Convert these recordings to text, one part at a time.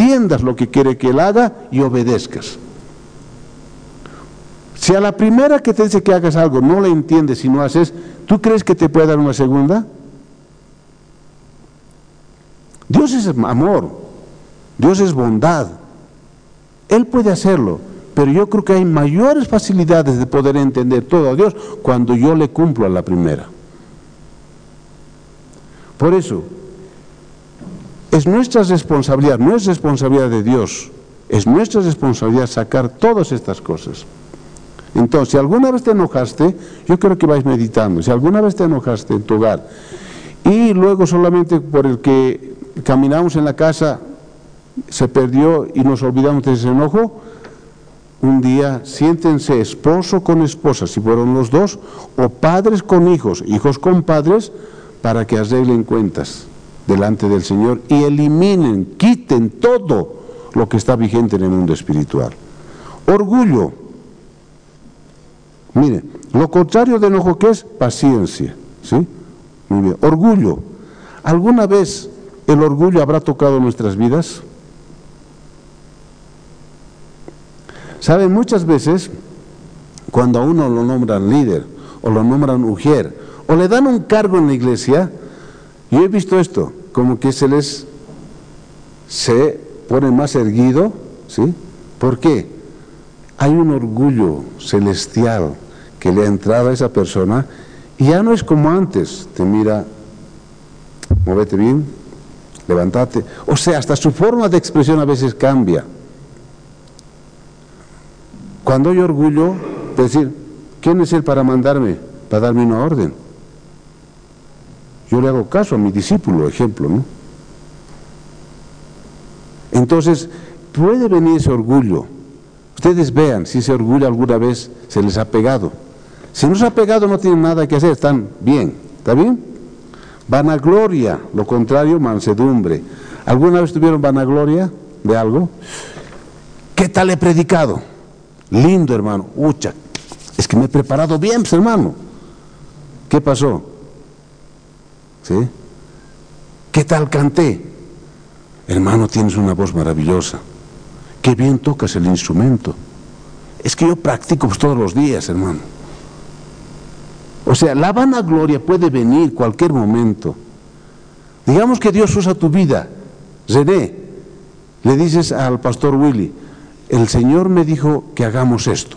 entiendas lo que quiere que Él haga y obedezcas. Si a la primera que te dice que hagas algo no le entiendes y no haces, ¿tú crees que te puede dar una segunda? Dios es amor, Dios es bondad. Él puede hacerlo, pero yo creo que hay mayores facilidades de poder entender todo a Dios cuando yo le cumplo a la primera. Por eso, es nuestra responsabilidad, no es responsabilidad de Dios, es nuestra responsabilidad sacar todas estas cosas. Entonces, si alguna vez te enojaste, yo creo que vais meditando, si alguna vez te enojaste en tu hogar, y luego solamente por el que caminamos en la casa se perdió y nos olvidamos de ese enojo, un día siéntense esposo con esposa, si fueron los dos, o padres con hijos, hijos con padres, para que arreglen cuentas delante del Señor y eliminen, quiten todo lo que está vigente en el mundo espiritual. Orgullo. Mire, lo contrario de enojo, ¿qué es? Paciencia, ¿sí? Muy bien. Orgullo. ¿Alguna vez el orgullo habrá tocado nuestras vidas? Saben, muchas veces, cuando a uno lo nombran líder, o lo nombran ujier, o le dan un cargo en la iglesia, yo he visto esto, como que se pone más erguido, ¿sí? ¿Por qué? Hay un orgullo celestial que le ha entrado a esa persona, y ya no es como antes, te mira, móvete bien, levántate, o sea, hasta su forma de expresión a veces cambia. Cuando hay orgullo, decir, ¿quién es él para mandarme, para darme una orden? Yo le hago caso a mi discípulo, ejemplo, ¿no? Entonces, puede venir ese orgullo. Ustedes vean si ese orgullo alguna vez se les ha pegado. Si no se ha pegado, no tienen nada que hacer, están bien, ¿está bien? Vanagloria, lo contrario, mansedumbre. ¿Alguna vez tuvieron vanagloria de algo? ¿Qué tal he predicado? Lindo, hermano. Ucha, es que me he preparado bien, pues, hermano. ¿Qué pasó? ¿Sí? ¿Qué tal canté? Hermano, tienes una voz maravillosa. Qué bien tocas el instrumento. Es que yo practico pues todos los días, hermano. O sea, la vanagloria puede venir cualquier momento. Digamos que Dios usa tu vida. René, le dices al pastor Willy, el Señor me dijo que hagamos esto.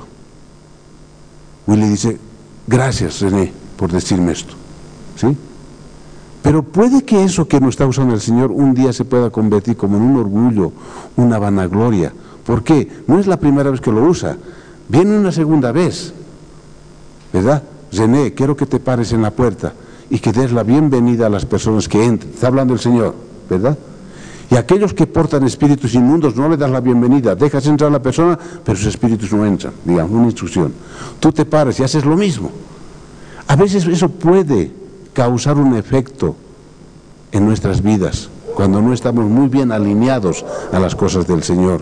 Willy dice, gracias René por decirme esto. ¿Sí? Pero puede que eso que nos está usando el Señor un día se pueda convertir como en un orgullo, una vanagloria. ¿Por qué? No es la primera vez que lo usa, viene una segunda vez, ¿verdad? René, quiero que te pares en la puerta y que des la bienvenida a las personas que entren. Está hablando el Señor, ¿verdad? Y aquellos que portan espíritus inmundos no le das la bienvenida, dejas entrar a la persona, pero sus espíritus no entran, digamos, una instrucción. Tú te pares y haces lo mismo. A veces eso puede causar un efecto en nuestras vidas, cuando no estamos muy bien alineados a las cosas del Señor.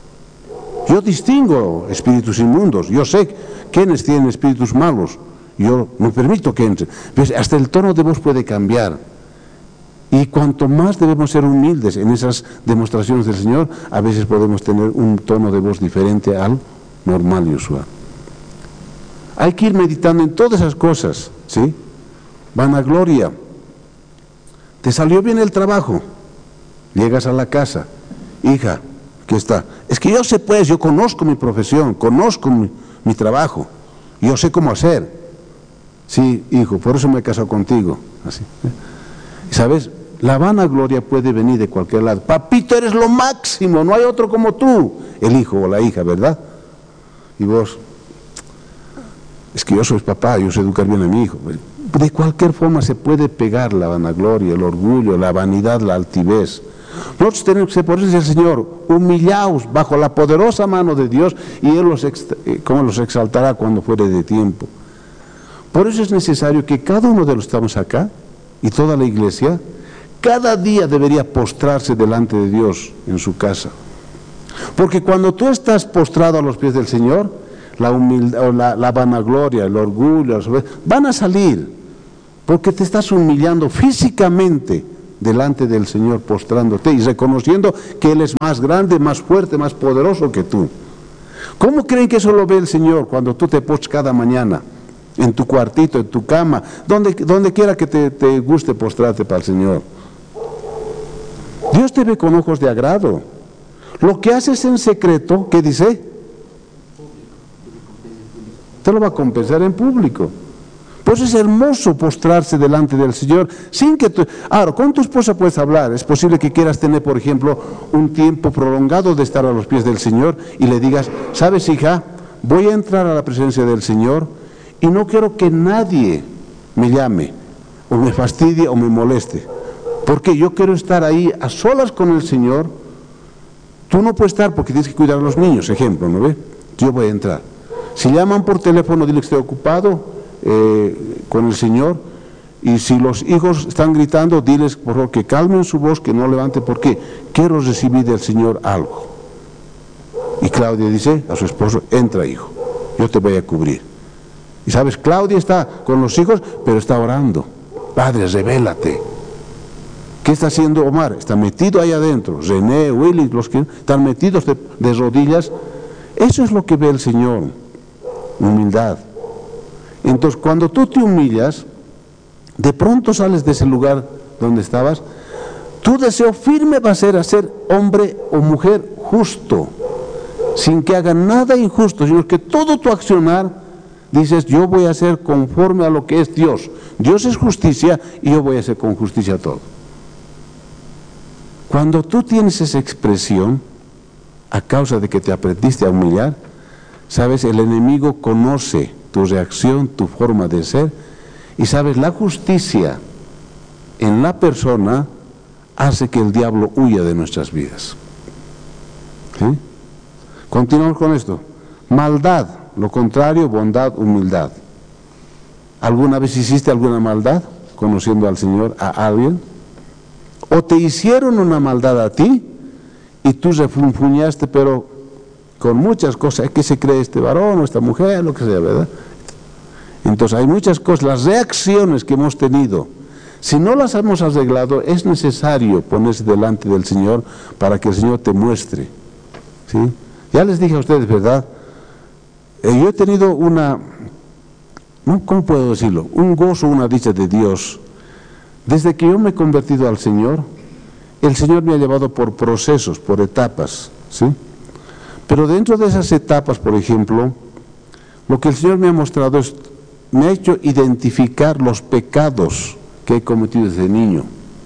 Yo distingo espíritus inmundos, yo sé quiénes tienen espíritus malos, yo no permito que entren. Pues hasta el tono de voz puede cambiar. Y cuanto más debemos ser humildes en esas demostraciones del Señor, a veces podemos tener un tono de voz diferente al normal y usual. Hay que ir meditando en todas esas cosas, ¿sí? Vanagloria. Te salió bien el trabajo, llegas a la casa, hija, ¿qué está? Es que yo sé pues, yo conozco mi profesión, conozco mi trabajo, yo sé cómo hacer. Sí, hijo, por eso me he casado contigo. Así. ¿Sabes? La vanagloria puede venir de cualquier lado. Papito, eres lo máximo, no hay otro como tú. El hijo o la hija, ¿verdad? Y vos, es que yo soy papá, yo sé educar bien a mi hijo. De cualquier forma se puede pegar la vanagloria, el orgullo, la vanidad, la altivez. Nosotros tenemos que ser, por eso dice el Señor, humillaos bajo la poderosa mano de Dios y Él como los exaltará cuando fuere de tiempo. Por eso es necesario que cada uno de los que estamos acá y toda la iglesia, cada día debería postrarse delante de Dios en su casa. Porque cuando tú estás postrado a los pies del Señor, la humildad, la vanagloria, el orgullo, van a salir, porque te estás humillando físicamente delante del Señor, postrándote y reconociendo que Él es más grande, más fuerte, más poderoso que tú. ¿Cómo creen que eso lo ve el Señor cuando tú te postras cada mañana? En tu cuartito, en tu cama, donde quiera que te guste postrarte para el Señor. Dios te ve con ojos de agrado. Lo que haces en secreto, ¿qué dice? Te lo va a compensar en público. Por eso es hermoso postrarse delante del Señor sin que tú... Ahora, con tu esposa puedes hablar. Es posible que quieras tener, por ejemplo, un tiempo prolongado de estar a los pies del Señor y le digas, ¿sabes, hija? Voy a entrar a la presencia del Señor y no quiero que nadie me llame o me fastidie o me moleste, porque yo quiero estar ahí a solas con el Señor. Tú no puedes estar porque tienes que cuidar a los niños, ejemplo, ¿no ve? Yo voy a entrar. Si llaman por teléfono, dile que estoy ocupado con el Señor, y si los hijos están gritando, diles por favor que calmen su voz, que no levanten, porque quiero recibir del Señor algo. Y Claudia dice a su esposo, entra hijo, yo te voy a cubrir. Y sabes, Claudia está con los hijos, pero está orando. Padre, revélate. ¿Qué está haciendo Omar? Está metido ahí adentro. René, Willy, los que están metidos de rodillas. Eso es lo que ve el Señor, humildad. Entonces, cuando tú te humillas, de pronto sales de ese lugar donde estabas, tu deseo firme va a ser hacer hombre o mujer justo, sin que hagan nada injusto, sino que todo tu accionar, dices, yo voy a hacer conforme a lo que es Dios. Dios es justicia y yo voy a hacer con justicia todo. Cuando tú tienes esa expresión, a causa de que te aprendiste a humillar, sabes, el enemigo conoce tu reacción, tu forma de ser, y sabes, la justicia en la persona hace que el diablo huya de nuestras vidas. ¿Sí? Continuamos con esto. Maldad, lo contrario, bondad, humildad. ¿Alguna vez hiciste alguna maldad conociendo al Señor, a alguien? ¿O te hicieron una maldad a ti y tú refunfuñaste, pero con muchas cosas? ¿Qué se cree este varón o esta mujer, lo que sea, verdad? Entonces hay muchas cosas, las reacciones que hemos tenido, si no las hemos arreglado, es necesario ponerse delante del Señor para que el Señor te muestre. ¿Sí? Ya les dije a ustedes, ¿verdad? Yo he tenido ¿cómo puedo decirlo? Un gozo, una dicha de Dios. Desde que yo me he convertido al Señor, el Señor me ha llevado por procesos, por etapas, ¿sí? Pero dentro de esas etapas, por ejemplo, lo que el Señor me ha mostrado me ha hecho identificar los pecados que he cometido desde niño.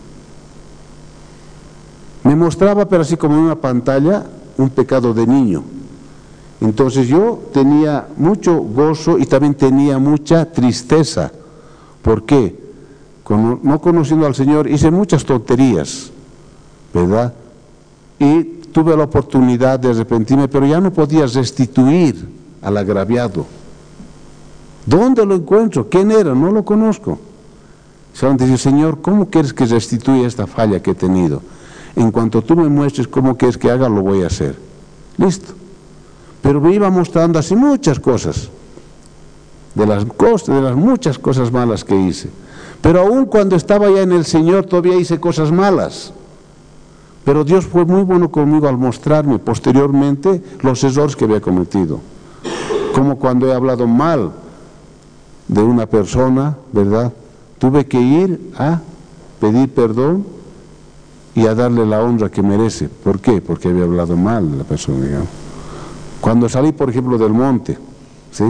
Me mostraba, pero así como en una pantalla, un pecado de niño. Entonces yo tenía mucho gozo y también tenía mucha tristeza. ¿Por qué? No conociendo al Señor hice muchas tonterías, ¿verdad? Y tuve la oportunidad de arrepentirme, pero ya no podía restituir al agraviado. ¿Dónde lo encuentro? ¿Quién era? No lo conozco. Solamente decía, Señor, ¿cómo quieres que restituya esta falla que he tenido? En cuanto tú me muestres cómo quieres que haga, lo voy a hacer. Listo. Pero me iba mostrando así muchas cosas, de las muchas cosas malas que hice. Pero aún cuando estaba ya en el Señor, todavía hice cosas malas. Pero Dios fue muy bueno conmigo al mostrarme posteriormente los errores que había cometido. Como cuando he hablado mal de una persona, ¿verdad? Tuve que ir a pedir perdón y a darle la honra que merece. ¿Por qué? Porque había hablado mal de la persona, digamos. Cuando salí, por ejemplo, del monte, ¿sí?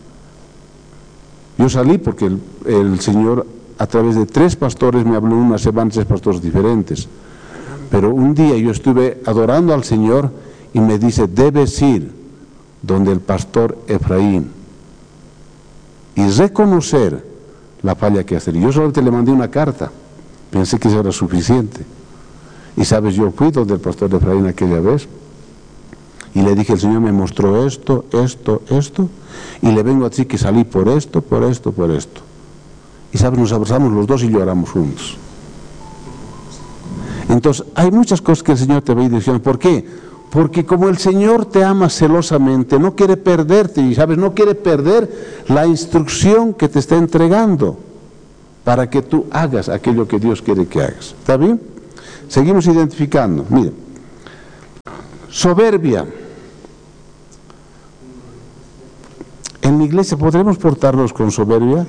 Yo salí porque el Señor, a través de 3 pastores, me habló una semana, 3 pastores diferentes. Pero un día yo estuve adorando al Señor y me dice, debes ir donde el pastor Efraín y reconocer la falla que hacer. Yo solamente le mandé una carta, pensé que eso era suficiente. Y sabes, yo fui donde el pastor Efraín aquella vez y le dije, el Señor me mostró esto, y le vengo a decir que salí por esto. Y sabes, nos abrazamos los dos y lloramos juntos. Entonces, hay muchas cosas que el Señor te va a ir diciendo. ¿Por qué? Porque como el Señor te ama celosamente, no quiere perderte, y sabes, no quiere perder la instrucción que te está entregando. para que tú hagas aquello que Dios quiere que hagas. ¿Está bien? Seguimos identificando. Miren, soberbia. En la iglesia, ¿podremos portarnos con soberbia?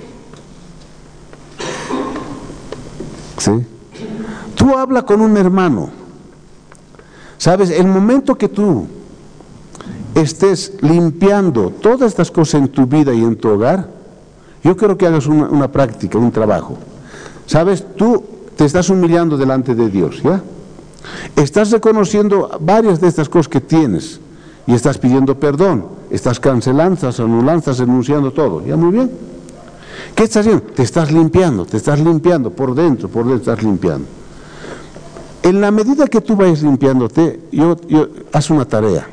¿Sí? Tú hablas con un hermano. ¿Sabes? El momento que tú estés limpiando todas estas cosas en tu vida y en tu hogar, yo quiero que hagas una práctica, un trabajo. ¿Sabes? Tú te estás humillando delante de Dios, ¿ya? Estás reconociendo varias de estas cosas que tienes y estás pidiendo perdón, estás cancelando, estás anulando, estás renunciando todo, ¿ya? Muy bien. ¿Qué estás haciendo? Te estás limpiando por dentro estás limpiando. En la medida que tú vayas limpiándote, haz una tarea.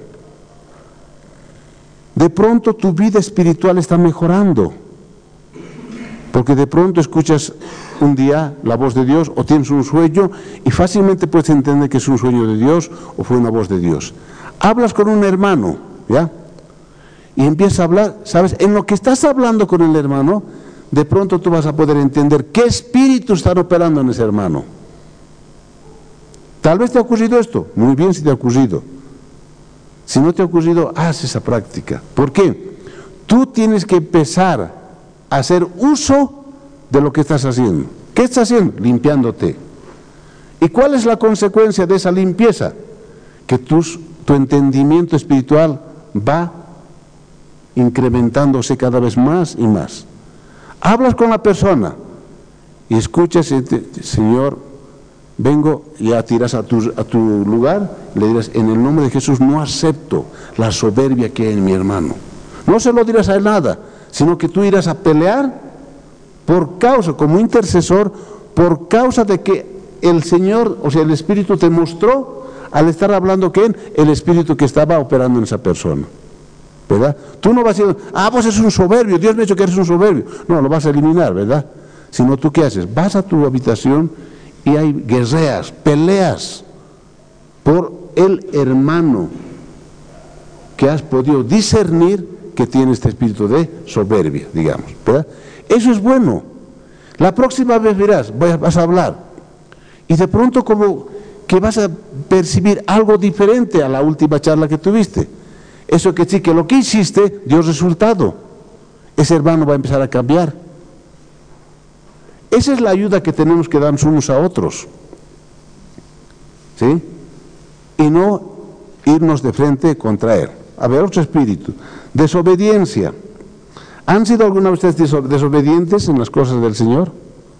De pronto tu vida espiritual está mejorando, porque de pronto escuchas un día la voz de Dios o tienes un sueño y fácilmente puedes entender que es un sueño de Dios o fue una voz de Dios. Hablas con un hermano, ¿ya? Y empiezas a hablar, ¿sabes? En lo que estás hablando con el hermano, de pronto tú vas a poder entender qué espíritu está operando en ese hermano. Tal vez te ha ocurrido esto, muy bien si te ha ocurrido. Si no te ha ocurrido, haz esa práctica. ¿Por qué? Tú tienes que empezar a hacer uso de lo que estás haciendo. ¿Qué estás haciendo? Limpiándote. ¿Y cuál es la consecuencia de esa limpieza? Que tu entendimiento espiritual va incrementándose cada vez más y más. Hablas con la persona y escuchas, Señor, vengo, ya tiras a tu lugar, le dirás, en el nombre de Jesús no acepto la soberbia que hay en mi hermano. No se lo dirás a él nada, sino que tú irás a pelear por causa, como intercesor, por causa de que el Señor, o sea, el Espíritu te mostró, al estar hablando que el Espíritu que estaba operando en esa persona. ¿Verdad? Tú no vas a decir, pues es un soberbio, Dios me ha dicho que eres un soberbio. No, lo vas a eliminar, ¿verdad? Sino tú, ¿qué haces? Vas a tu habitación y hay guerreas, peleas por el hermano que has podido discernir que tiene este espíritu de soberbia, digamos, ¿verdad? Eso es bueno. La próxima vez verás, vas a hablar y de pronto como que vas a percibir algo diferente a la última charla que tuviste. Eso que sí, que lo que hiciste dio resultado. Ese hermano va a empezar a cambiar. Esa es la ayuda que tenemos que darnos unos a otros, ¿sí? Y no irnos de frente contra él. A ver, otro espíritu. Desobediencia. ¿Han sido alguna vez ustedes desobedientes en las cosas del Señor?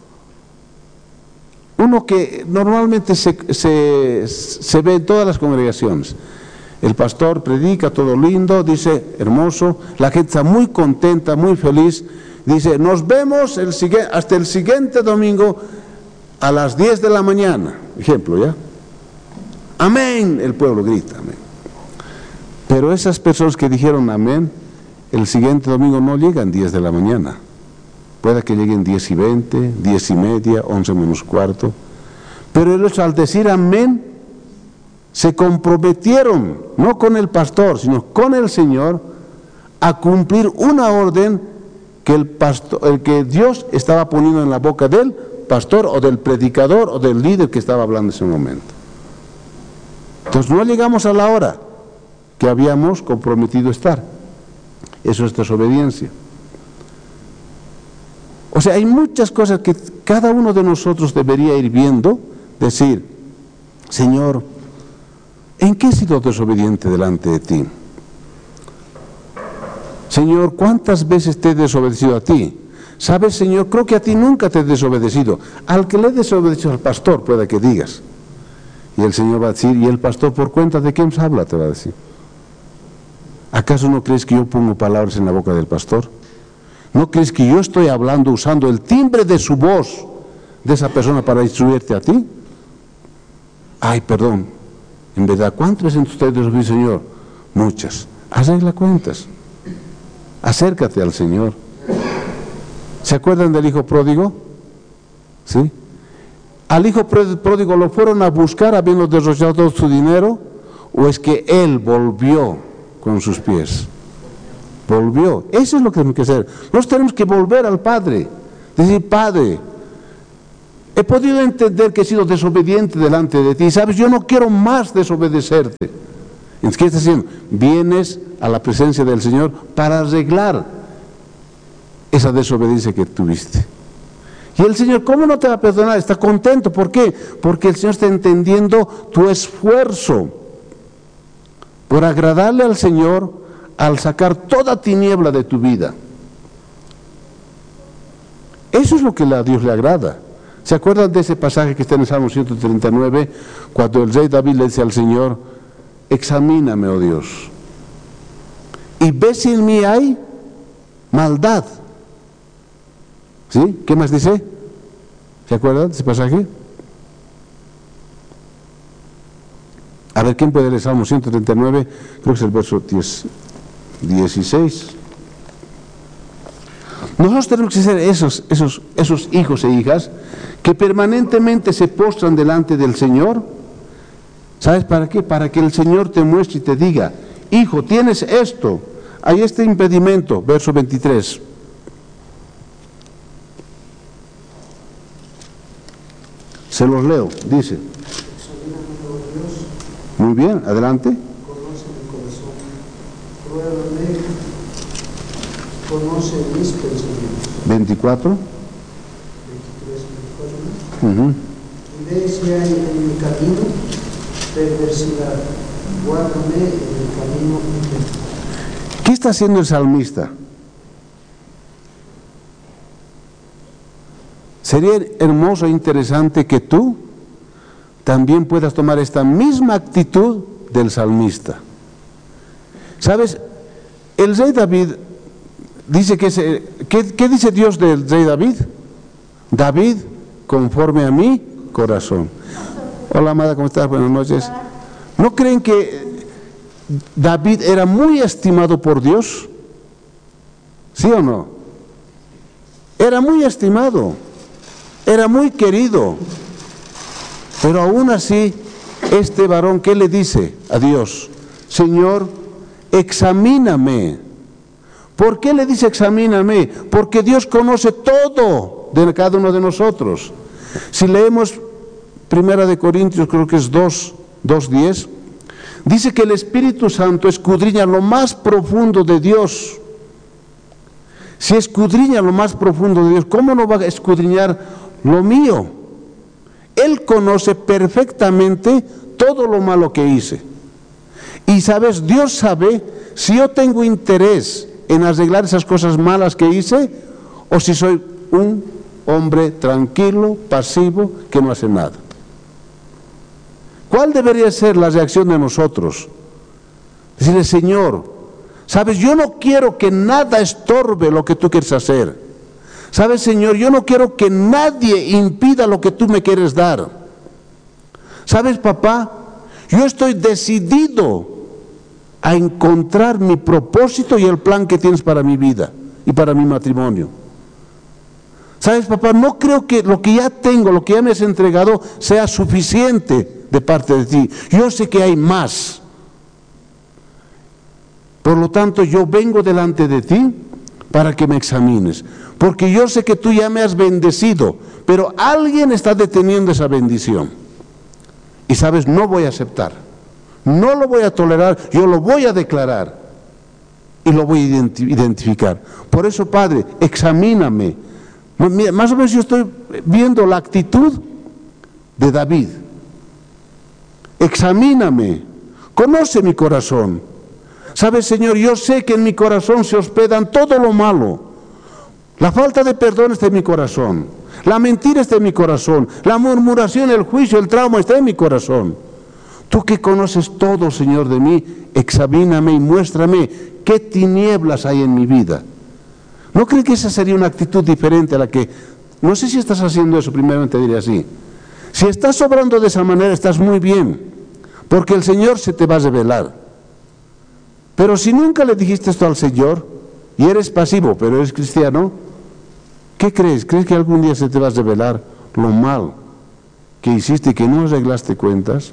Uno que normalmente se ve en todas las congregaciones. El pastor predica todo lindo, dice hermoso, la gente está muy contenta, muy feliz. Dice, nos vemos hasta el siguiente domingo a las 10 de la mañana. Ejemplo, ¿ya? Amén, el pueblo grita, amén. Pero esas personas que dijeron amén, el siguiente domingo no llegan 10 de la mañana. Puede que lleguen 10:20, 10:30, 11:15. Pero ellos al decir amén, se comprometieron, no con el pastor, sino con el Señor, a cumplir una orden que el que Dios estaba poniendo en la boca del pastor o del predicador o del líder que estaba hablando en ese momento. Entonces no llegamos a la hora que habíamos comprometido estar. Eso es desobediencia. O sea, hay muchas cosas que cada uno de nosotros debería ir viendo, decir, Señor, ¿en qué he sido desobediente delante de ti? Señor, ¿cuántas veces te he desobedecido a ti? ¿Sabes, Señor? Creo que a ti nunca te he desobedecido. Al que le he desobedecido al pastor, pueda que digas. Y el Señor va a decir, ¿y el pastor por cuenta de quién habla? Te va a decir. ¿Acaso no crees que yo pongo palabras en la boca del pastor? ¿No crees que yo estoy hablando usando el timbre de su voz de esa persona para instruirte a ti? Ay, perdón. En verdad, ¿cuántas veces ustedes desobedecen, Señor? Muchas. Arregla cuentas. Acércate al Señor. ¿Se acuerdan del hijo pródigo? ¿Sí? ¿Al hijo pródigo lo fueron a buscar habiendo derrochado todo su dinero? ¿O es que él volvió con sus pies? Volvió. Eso es lo que tenemos que hacer. Nosotros tenemos que volver al Padre. Decir, Padre, he podido entender que he sido desobediente delante de ti. ¿Sabes? Yo no quiero más desobedecerte. Entonces, ¿qué estás haciendo? Vienes a la presencia del Señor para arreglar esa desobediencia que tuviste. Y el Señor, ¿cómo no te va a perdonar? Está contento. ¿Por qué? Porque el Señor está entendiendo tu esfuerzo por agradarle al Señor al sacar toda tiniebla de tu vida. Eso es lo que a Dios le agrada. ¿Se acuerdan de ese pasaje que está en el Salmo 139? Cuando el rey David le dice al Señor, examíname, oh Dios, y ve si en mí hay maldad. ¿Sí? ¿Qué más dice? ¿Se acuerdan de ese pasaje? A ver, ¿quién puede leer el Salmo 139? Creo que es el verso 16. Nosotros tenemos que ser esos hijos e hijas que permanentemente se postran delante del Señor. ¿Sabes para qué? Para que el Señor te muestre y te diga, hijo, tienes esto, hay este impedimento, verso 23. Se los leo, dice. Muy bien, adelante. Conoce mi corazón, pruébame, conoce mis pensamientos. 24. 23, 24. Y ve si hay en mi camino perversidad, guárdame en el camino eterno. ¿Qué está haciendo el salmista? Sería hermoso e interesante que tú también puedas tomar esta misma actitud del salmista. ¿Sabes? El rey David dice ¿qué dice Dios del rey David? David, conforme a mi corazón. Hola, amada, ¿cómo estás? Buenas noches. ¿No creen que David era muy estimado por Dios? ¿Sí o no? Era muy estimado, era muy querido. Pero aún así, este varón, ¿qué le dice a Dios? Señor, examíname. ¿Por qué le dice examíname? Porque Dios conoce todo de cada uno de nosotros. Si leemos 1 Corintios, creo que es 2:10, dice que el Espíritu Santo escudriña lo más profundo de Dios. Si escudriña lo más profundo de Dios, ¿cómo no va a escudriñar lo mío? Él conoce perfectamente todo lo malo que hice. Y sabes, Dios sabe si yo tengo interés en arreglar esas cosas malas que hice o si soy un hombre tranquilo, pasivo, que no hace nada. ¿Cuál debería ser la reacción de nosotros? Decirle, Señor, sabes, yo no quiero que nada estorbe lo que tú quieres hacer. ¿Sabes, Señor? Yo no quiero que nadie impida lo que tú me quieres dar. ¿Sabes, papá? Yo estoy decidido a encontrar mi propósito y el plan que tienes para mi vida y para mi matrimonio. ¿Sabes, papá? No creo que lo que ya tengo, lo que ya me has entregado, sea suficiente de parte de ti. Yo sé que hay más. Por lo tanto, yo vengo delante de ti para que me examines, porque yo sé que tú ya me has bendecido, pero alguien está deteniendo esa bendición. Y sabes, no voy a aceptar, no lo voy a tolerar, yo lo voy a declarar y lo voy a identificar. Por eso, Padre, examíname. Mira, más o menos yo estoy viendo la actitud de David. Examíname, conoce mi corazón. ¿Sabes, Señor? Yo sé que en mi corazón se hospedan todo lo malo. La falta de perdón está en mi corazón. La mentira está en mi corazón. La murmuración, el juicio, el trauma está en mi corazón. Tú que conoces todo, Señor, de mí, examíname y muéstrame qué tinieblas hay en mi vida. ¿No cree que esa sería una actitud diferente a la que... No sé si estás haciendo eso, primeramente diré así. Si estás obrando de esa manera, estás muy bien, porque el Señor se te va a revelar. Pero si nunca le dijiste esto al Señor, y eres pasivo, pero eres cristiano, ¿qué crees? ¿Crees que algún día se te va a revelar lo mal que hiciste y que no arreglaste cuentas?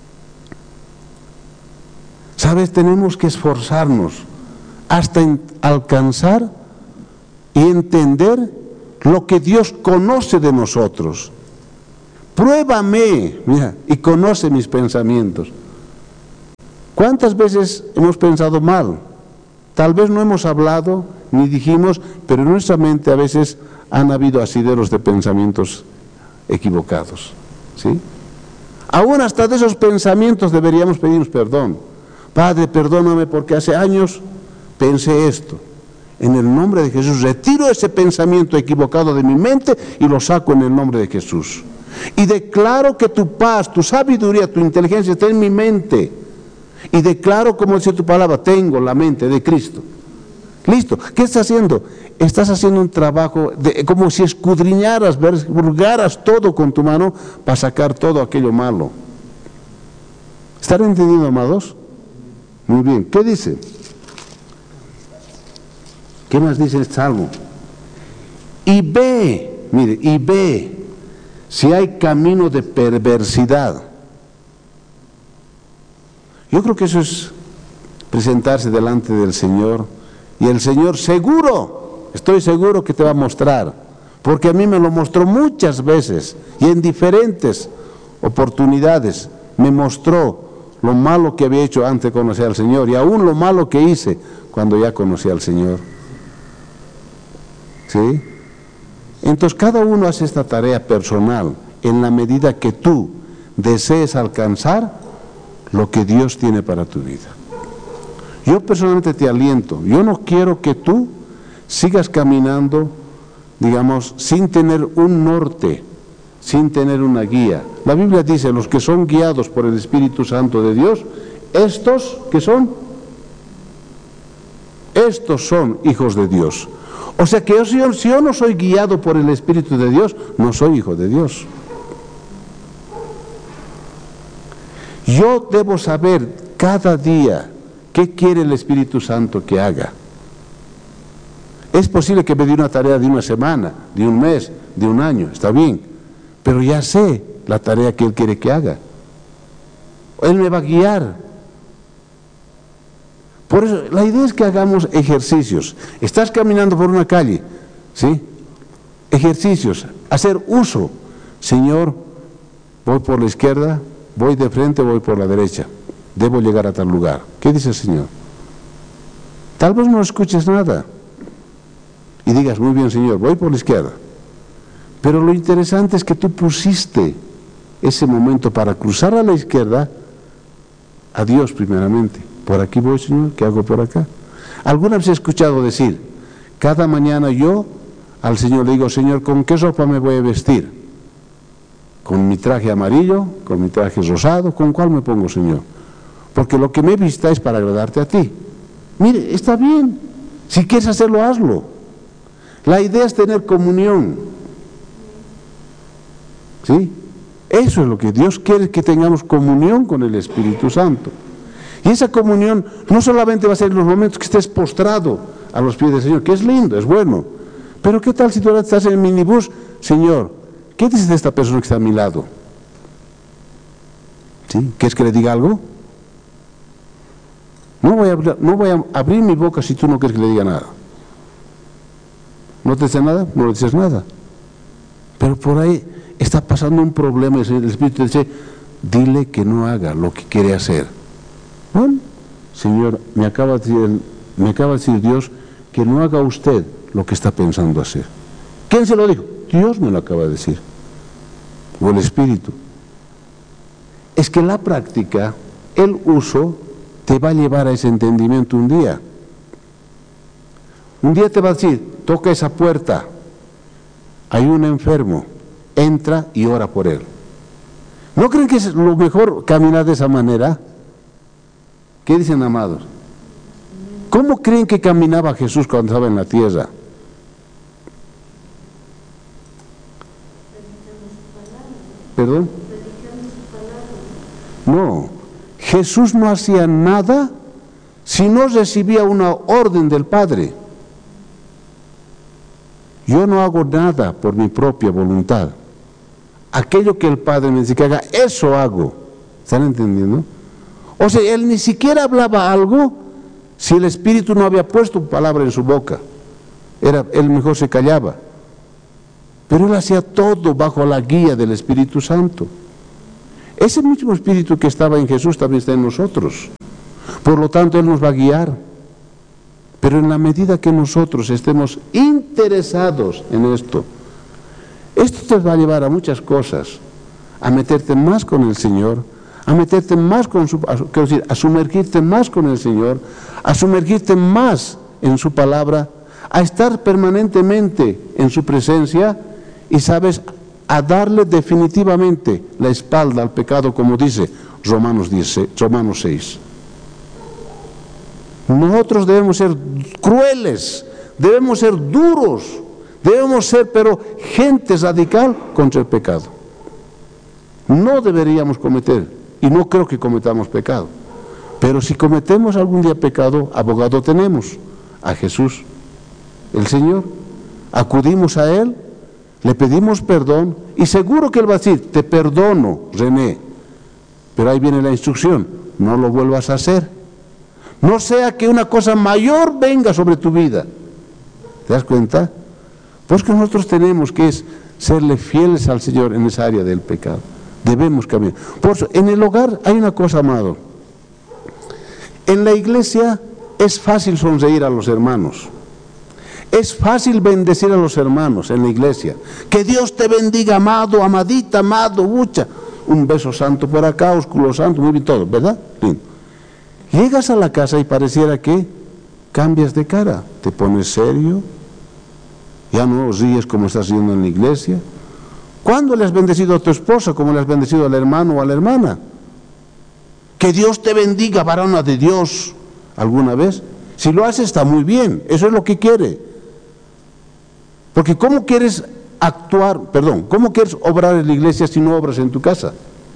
¿Sabes? Tenemos que esforzarnos hasta alcanzar y entender lo que Dios conoce de nosotros. Pruébame, mira, y conoce mis pensamientos. ¿Cuántas veces hemos pensado mal? Tal vez no hemos hablado ni dijimos, pero en nuestra mente a veces han habido asideros de pensamientos equivocados, ¿sí? Aún hasta de esos pensamientos deberíamos pedirnos perdón. Padre, perdóname porque hace años pensé esto. En el nombre de Jesús retiro ese pensamiento equivocado de mi mente y lo saco en el nombre de Jesús. Y declaro que tu paz, tu sabiduría, tu inteligencia está en mi mente. Y declaro, como dice tu palabra, tengo la mente de Cristo. Listo. ¿Qué estás haciendo? Estás haciendo un trabajo como si escudriñaras, hurgaras todo con tu mano para sacar todo aquello malo. ¿Están entendiendo, amados? Muy bien. ¿Qué dice? ¿Qué más dice el Salmo? Y ve, mire, y ve si hay camino de perversidad. Yo creo que eso es presentarse delante del Señor, y el Señor seguro, estoy seguro que te va a mostrar, porque a mí me lo mostró muchas veces y en diferentes oportunidades me mostró lo malo que había hecho antes de conocer al Señor y aún lo malo que hice cuando ya conocí al Señor. ¿Sí? Entonces cada uno hace esta tarea personal en la medida que tú desees alcanzar lo que Dios tiene para tu vida. Yo personalmente te aliento, yo no quiero que tú sigas caminando, digamos, sin tener un norte, sin tener una guía. La Biblia dice, los que son guiados por el Espíritu Santo de Dios, estos, ¿qué son? Estos son hijos de Dios. O sea que si yo no soy guiado por el Espíritu de Dios, no soy hijo de Dios. Yo debo saber cada día qué quiere el Espíritu Santo que haga. Es posible que me dé una tarea de una semana, de un mes, de un año, está bien, pero ya sé la tarea que Él quiere que haga. Él me va a guiar. Por eso, la idea es que hagamos ejercicios. Estás caminando por una calle, ¿sí? Ejercicios, hacer uso. Señor, voy por la izquierda, voy de frente, voy por la derecha. Debo llegar a tal lugar. ¿Qué dice el Señor? Tal vez no escuches nada y digas, muy bien, Señor, voy por la izquierda. Pero lo interesante es que tú pusiste ese momento para cruzar a la izquierda a Dios primeramente. Por aquí voy, Señor, ¿qué hago por acá? Alguna vez he escuchado decir, cada mañana yo al Señor le digo, Señor, ¿con qué ropa me voy a vestir? ¿Con mi traje amarillo? ¿Con mi traje rosado? ¿Con cuál me pongo, Señor? Porque lo que me vista es para agradarte a ti. Mire, está bien. Si quieres hacerlo, hazlo. La idea es tener comunión. ¿Sí? Eso es lo que Dios quiere, que tengamos comunión con el Espíritu Santo. Y esa comunión no solamente va a ser en los momentos que estés postrado a los pies del Señor, que es lindo, es bueno. Pero ¿qué tal si tú ahora estás en el minibús? Señor, ¿qué dices de esta persona que está a mi lado? ¿Sí? ¿Quieres que le diga algo? No voy a abrir mi boca si tú no quieres que le diga nada. ¿No te dice nada? No le dices nada. Pero por ahí está pasando un problema y el Espíritu dice, dile que no haga lo que quiere hacer. Bueno, Señor, me acaba de decir Dios que no haga usted lo que está pensando hacer. ¿Quién se lo dijo? Dios me lo acaba de decir. O el Espíritu. Es que la práctica, el uso, te va a llevar a ese entendimiento un día. Un día te va a decir, toca esa puerta, hay un enfermo, entra y ora por él. ¿No creen que es lo mejor caminar de esa manera? ¿Qué dicen, amados? ¿Cómo creen que caminaba Jesús cuando estaba en la tierra? ¿Perdón? No, Jesús no hacía nada si no recibía una orden del Padre. Yo no hago nada por mi propia voluntad. Aquello que el Padre me dice que haga, eso hago. ¿Están entendiendo? O sea, él ni siquiera hablaba algo si el Espíritu no había puesto palabra en su boca. Él mejor se callaba. pero Él hacía todo bajo la guía del Espíritu Santo. Ese mismo Espíritu que estaba en Jesús también está en nosotros. Por lo tanto, Él nos va a guiar. Pero en la medida que nosotros estemos interesados en esto te va a llevar a muchas cosas, a meterte más con el Señor, a meterte más con a sumergirte más con el Señor, a sumergirte más en su palabra, a estar permanentemente en su presencia y, sabes, a darle definitivamente la espalda al pecado, como dice Romanos 6. Nosotros debemos ser crueles, debemos ser duros, debemos ser, pero gente radical contra el pecado. No deberíamos cometer, y no creo que cometamos pecado, pero si cometemos algún día pecado, abogado tenemos, a Jesús, el Señor. Acudimos a Él, le pedimos perdón, y seguro que Él va a decir, te perdono, René, pero ahí viene la instrucción, no lo vuelvas a hacer. No sea que una cosa mayor venga sobre tu vida. ¿Te das cuenta? Pues que nosotros tenemos que serle fieles al Señor en esa área del pecado. Debemos cambiar. Por eso, en el hogar hay una cosa, amado. En la iglesia es fácil sonreír a los hermanos. Es fácil bendecir a los hermanos en la iglesia. Que Dios te bendiga, amado, amadita, amado, bucha. Un beso santo por acá, ósculo santo, muy bien todo, ¿verdad? Lindo. Llegas a la casa y pareciera que cambias de cara, te pones serio, ya no ríes como estás riendo en la iglesia. ¿Cuándo le has bendecido a tu esposa como le has bendecido al hermano o a la hermana? Que Dios te bendiga, varona de Dios, ¿alguna vez? Si lo haces está muy bien, eso es lo que quiere. Porque ¿cómo quieres cómo quieres obrar en la iglesia si no obras en tu casa?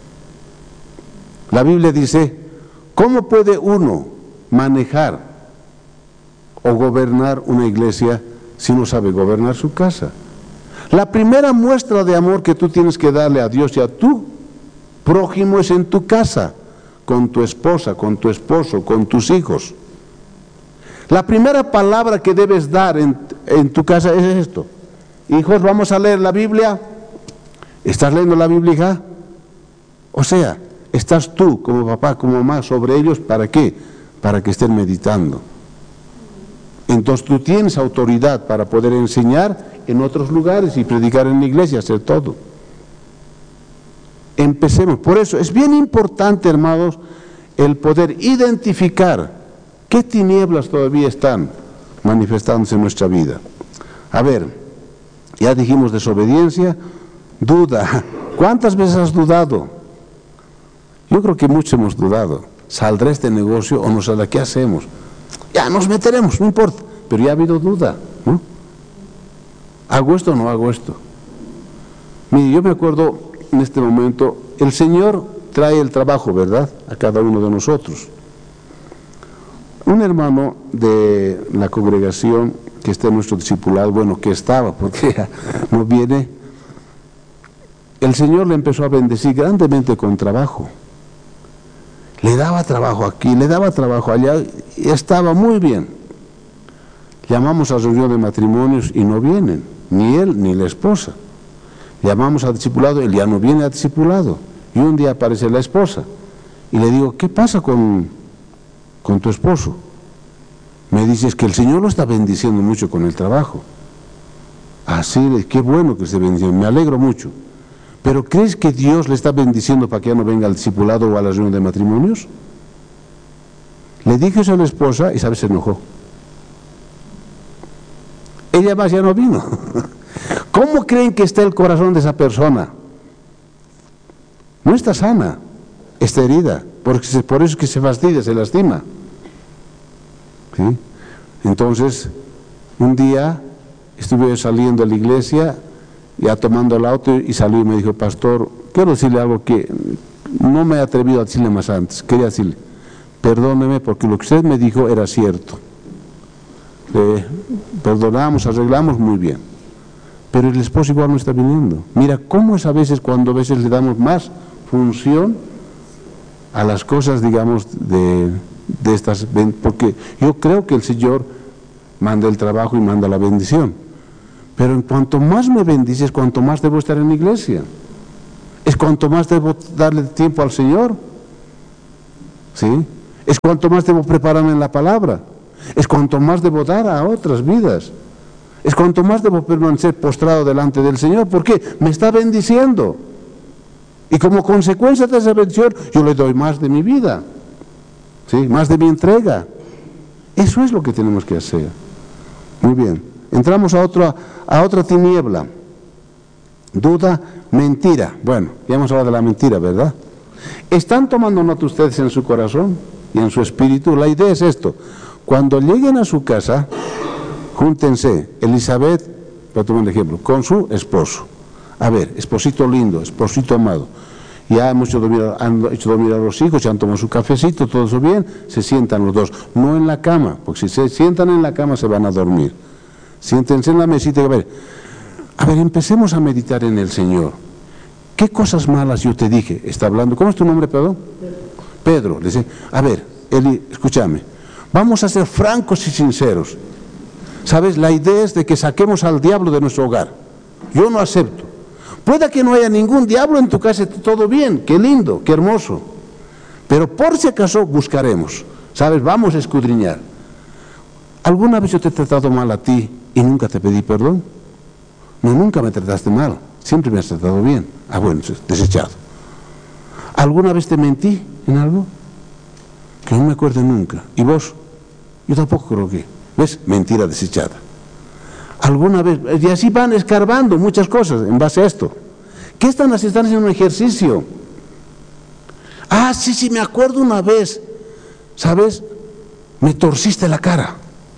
La Biblia dice, ¿cómo puede uno manejar o gobernar una iglesia si no sabe gobernar su casa? La primera muestra de amor que tú tienes que darle a Dios y a tu prójimo es en tu casa, con tu esposa, con tu esposo, con tus hijos. La primera palabra que debes dar en tu casa es esto. Hijos, vamos a leer la Biblia. ¿Estás leyendo la Biblia, hija? O sea, estás tú como papá, como mamá sobre ellos, ¿para qué? Para que estén meditando. Entonces tú tienes autoridad para poder enseñar en otros lugares y predicar en la iglesia, hacer todo. Empecemos. Por eso es bien importante, hermanos, el poder identificar qué tinieblas todavía están manifestándose en nuestra vida. A ver, ya dijimos desobediencia, duda. ¿Cuántas veces has dudado? Yo creo que muchos hemos dudado. ¿Saldrá este negocio o no saldrá? ¿Qué hacemos? Ya nos meteremos, no importa. Pero ya ha habido duda, ¿no? ¿Hago esto o no hago esto? Mire, yo me acuerdo en este momento, el Señor trae el trabajo, ¿verdad?, a cada uno de nosotros. Un hermano de la congregación que está en nuestro discipulado, bueno, que estaba, porque ya no viene, el Señor le empezó a bendecir grandemente con trabajo. Le daba trabajo aquí, le daba trabajo allá, y estaba muy bien. Llamamos a reunión de matrimonios y no vienen, ni él ni la esposa. Llamamos al discipulado, él ya no viene al discipulado. Y un día aparece la esposa y le digo, ¿qué pasa con tu esposo? Me dice, es que el Señor lo está bendiciendo mucho con el trabajo. Así, qué bueno que esté bendiciendo, me alegro mucho. ¿Pero crees que Dios le está bendiciendo para que ya no venga al discipulado o a la reunión de matrimonios? Le dije eso a la esposa y, ¿sabes?, se enojó. Ella más ya no vino. ¿Cómo creen que está el corazón de esa persona? No está sana, está herida, por eso es que se fastidia, se lastima. ¿Sí? Entonces, un día estuve saliendo a la iglesia, ya tomando el auto, y salí y me dijo, pastor, quiero decirle algo que no me he atrevido a decirle más antes. Quería decirle, perdóneme porque lo que usted me dijo era cierto. Le perdonamos, arreglamos muy bien, pero el esposo igual no está viniendo. Mira cómo es a veces, cuando a veces le damos más función a las cosas, digamos, de porque yo creo que el Señor manda el trabajo y manda la bendición, Pero en cuanto más me bendices, cuanto más debo estar en la iglesia. Es cuanto más debo darle tiempo al Señor. ¿Sí? Es cuanto más debo prepararme en la palabra. Es cuanto más debo dar a otras vidas. Es cuanto más debo permanecer postrado delante del Señor. ¿Por qué? Me está bendiciendo. Y como consecuencia de esa bendición, yo le doy más de mi vida. ¿Sí? Más de mi entrega. Eso es lo que tenemos que hacer. Muy bien. Entramos a otra tiniebla. Duda, mentira. Bueno, ya hemos hablado de la mentira, ¿verdad? ¿Están tomando nota ustedes en su corazón y en su espíritu? La idea es esto. Cuando lleguen a su casa, júntense, Elizabeth, para tomar un ejemplo, con su esposo. A ver, esposito lindo, esposito amado. Ya han hecho dormir a los hijos, ya han tomado su cafecito, todo eso bien, se sientan los dos. No en la cama, porque si se sientan en la cama se van a dormir. Siéntense en la mesita y a ver, empecemos a meditar en el Señor. ¿Qué cosas malas yo te dije? Está hablando, ¿cómo es tu nombre, Pedro? Pedro. Le dice, a ver, Eli, escúchame, vamos a ser francos y sinceros. ¿Sabes? La idea es de que saquemos al diablo de nuestro hogar. Yo no acepto. Pueda que no haya ningún diablo en tu casa, todo bien, qué lindo, qué hermoso. Pero por si acaso buscaremos, ¿sabes? Vamos a escudriñar. ¿Alguna vez yo te he tratado mal a ti y nunca te pedí perdón? No, nunca me trataste mal, siempre me has tratado bien. Ah, bueno, desechado. ¿Alguna vez te mentí en algo? Que no me acuerdo nunca. ¿Y vos? Yo tampoco creo que. ¿Ves? Mentira desechada. ¿Alguna vez? Y así van escarbando muchas cosas en base a esto. ¿Qué están haciendo? Están haciendo un ejercicio. Ah, sí, me acuerdo una vez. ¿Sabes? Me torciste la cara.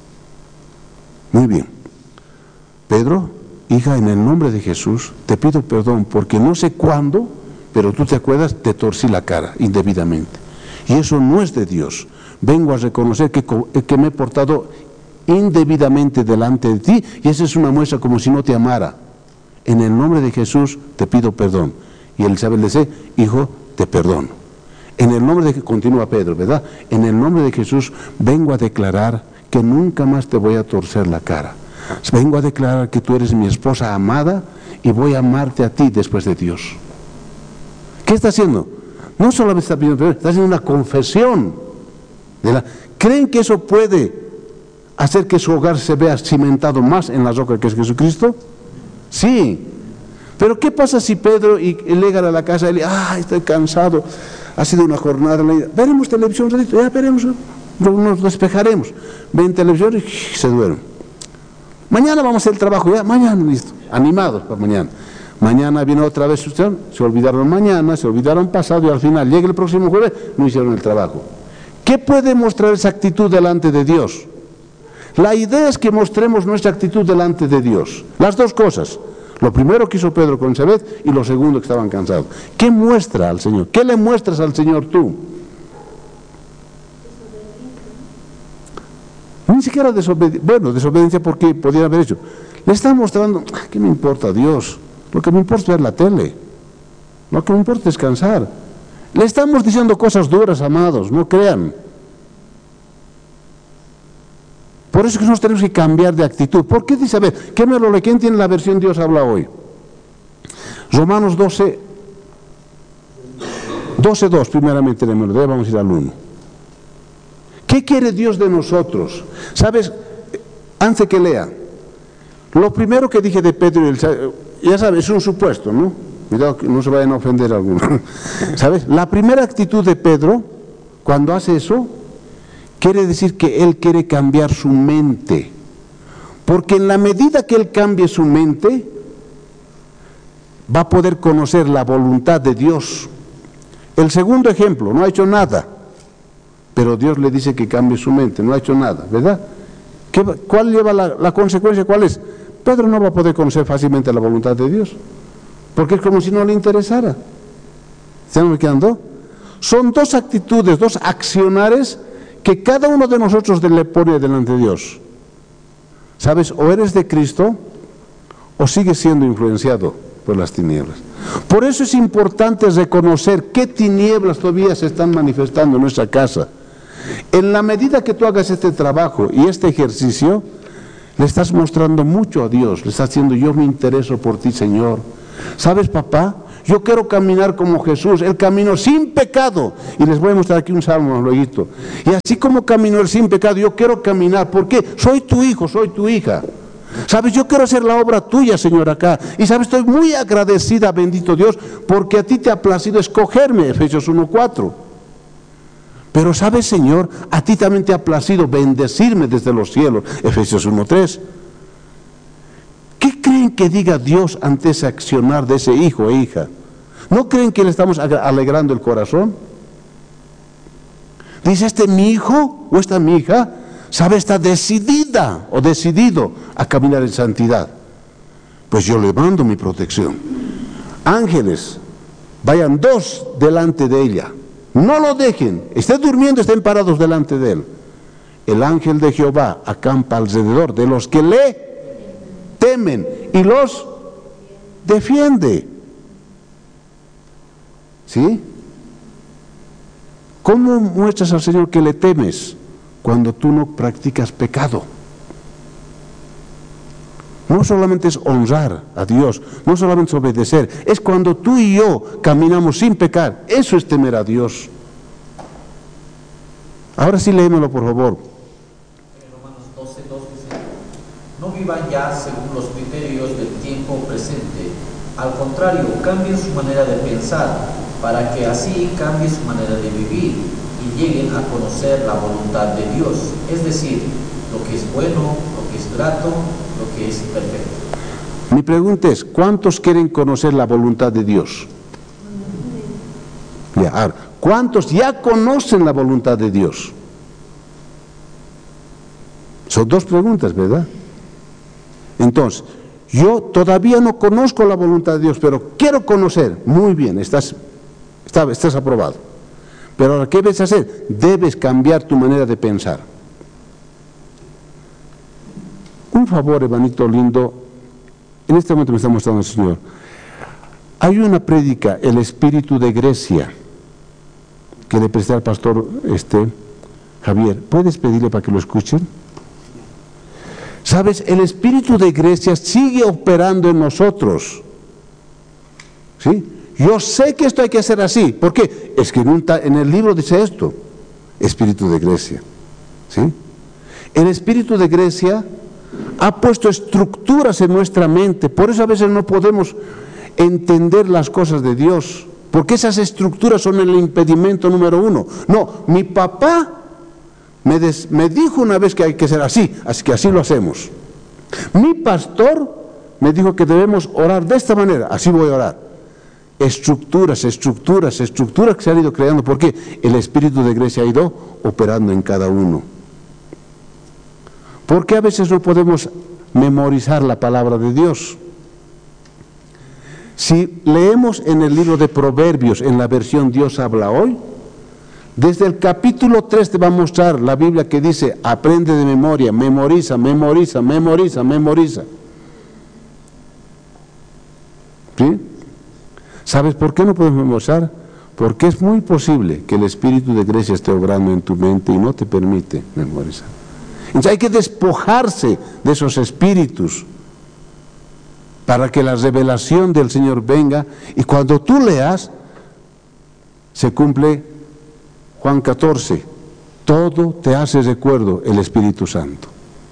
Muy bien. Pedro, hija, en el nombre de Jesús, te pido perdón porque no sé cuándo, pero tú te acuerdas, te torcí la cara indebidamente. Y eso no es de Dios. Vengo a reconocer que me he portado indebidamente delante de ti y esa es una muestra como si no te amara. En el nombre de Jesús te pido perdón. Y Elizabeth le dice, hijo, te perdono. En el nombre de, continúa Pedro, ¿verdad? En el nombre de Jesús vengo a declarar que nunca más te voy a torcer la cara. Vengo a declarar que tú eres mi esposa amada y voy a amarte a ti después de Dios. ¿Qué está haciendo? No solamente está pidiendo perdón, está haciendo una confesión. ¿Creen que eso puede hacer que su hogar se vea cimentado más en la roca que es Jesucristo? Sí. Pero ¿qué pasa si Pedro llega a la casa y le dice, estoy cansado, ha sido una jornada, veremos televisión un ratito, ya veremos, nos despejaremos, ven televisión y se duermen. Mañana vamos a hacer el trabajo, ya, mañana, listo, animados para mañana. Mañana viene otra vez, se olvidaron mañana, se olvidaron pasado y al final llega el próximo jueves, no hicieron el trabajo. ¿Qué puede mostrar esa actitud delante de Dios? La idea es que mostremos nuestra actitud delante de Dios. Las dos cosas. Lo primero que hizo Pedro con Elizabeth y lo segundo que estaban cansados. ¿Qué muestra al Señor? ¿Qué le muestras al Señor tú? Ni siquiera desobediencia porque podía haber hecho. Le está mostrando, ¿qué me importa Dios? Lo que me importa es ver la tele. Lo que me importa es descansar. Le estamos diciendo cosas duras, amados, no crean. Por eso es que nosotros tenemos que cambiar de actitud. ¿Por qué dice? A ver, ¿qué me lo lee? ¿Quién tiene la versión Dios habla hoy? Romanos 12:2, primeramente le melodía, vamos a ir al 1. ¿Qué quiere Dios de nosotros? ¿Sabes? Antes que lea, lo primero que dije de Pedro y el, ya sabes, es un supuesto, ¿no? Cuidado que no se vayan a ofender a alguno. ¿Sabes? La primera actitud de Pedro, cuando hace eso, quiere decir que él quiere cambiar su mente. Porque en la medida que él cambie su mente, va a poder conocer la voluntad de Dios. El segundo ejemplo, no ha hecho nada, pero Dios le dice que cambie su mente, no ha hecho nada, ¿verdad? ¿Cuál lleva la consecuencia? ¿Cuál es? Pedro no va a poder conocer fácilmente la voluntad de Dios, porque es como si no le interesara. ¿Se me quedando? Son dos actitudes, dos accionares que cada uno de nosotros le pone delante de Dios. ¿Sabes? O eres de Cristo o sigues siendo influenciado por las tinieblas. Por eso es importante reconocer qué tinieblas todavía se están manifestando en nuestra casa. En la medida que tú hagas este trabajo y este ejercicio, Le estás mostrando mucho a Dios, le estás diciendo, yo me intereso por ti, Señor. ¿Sabes, papá? Yo quiero caminar como Jesús, Él caminó sin pecado. Y les voy a mostrar aquí un salmo luego. Y así como caminó Él sin pecado, yo quiero caminar. ¿Por qué? Soy tu hijo, soy tu hija. ¿Sabes? Yo quiero hacer la obra tuya, Señor, acá. Y sabes, estoy muy agradecida, bendito Dios, porque a ti te ha placido escogerme, Efesios 1:4. Pero ¿sabes, Señor? A ti también te ha placido bendecirme desde los cielos, Efesios 1:3. ¿Qué creen que diga Dios ante ese accionar de ese hijo e hija? ¿No creen que le estamos alegrando el corazón? Dice, este mi hijo o esta mi hija, ¿sabe? Está decidida o decidido a caminar en santidad. Pues yo le mando mi protección. Ángeles, vayan 2 delante de ella. No lo dejen, estén durmiendo, estén parados delante de él. El ángel de Jehová acampa alrededor de los que le temen y los defiende. ¿Sí? ¿Cómo muestras al Señor que le temes? Cuando tú no practicas pecado. No solamente es honrar a Dios, no solamente es obedecer, es cuando tú y yo caminamos sin pecar. Eso es temer a Dios. Ahora sí, léemelo, por favor. En Romanos 12:2 dice, no vivan ya según los criterios del tiempo presente, al contrario, cambien su manera de pensar, para que así cambie su manera de vivir y lleguen a conocer la voluntad de Dios, es decir, lo que es bueno, lo que es grato, lo que es perfecto. Mi pregunta es, ¿cuántos quieren conocer la voluntad de Dios? Ya, ahora, ¿cuántos ya conocen la voluntad de Dios? Son 2 preguntas, ¿verdad? Entonces, yo todavía no conozco la voluntad de Dios, pero quiero conocer. Muy bien, estás aprobado. Pero ahora, ¿qué debes hacer? Debes cambiar tu manera de pensar. Un favor, hermanito lindo, en este momento me está mostrando el Señor. Hay una prédica, El Espíritu de Grecia, que le presté al pastor Javier. ¿Puedes pedirle para que lo escuchen? ¿Sabes? El Espíritu de Grecia sigue operando en nosotros. ¿Sí? Yo sé que esto hay que hacer así. ¿Por qué? Es que en el libro dice esto, Espíritu de Grecia. ¿Sí? El Espíritu de Grecia ha puesto estructuras en nuestra mente. Por eso a veces no podemos entender las cosas de Dios, porque esas estructuras son el impedimento número 1. No, mi papá me dijo una vez que hay que ser así que así lo hacemos. Mi pastor me dijo que debemos orar de esta manera, así voy a orar. Estructuras que se han ido creando, porque el Espíritu de Grecia ha ido operando en cada uno. ¿Por qué a veces no podemos memorizar la palabra de Dios? Si leemos en el libro de Proverbios, en la versión Dios habla hoy, desde el capítulo 3 te va a mostrar la Biblia que dice, aprende de memoria, memoriza. ¿Sí? ¿Sabes por qué no podemos memorizar? Porque es muy posible que el Espíritu de Grecia esté obrando en tu mente y no te permite memorizar. Entonces hay que despojarse de esos espíritus para que la revelación del Señor venga, y cuando tú leas, se cumple Juan 14, todo te hace recuerdo el Espíritu Santo.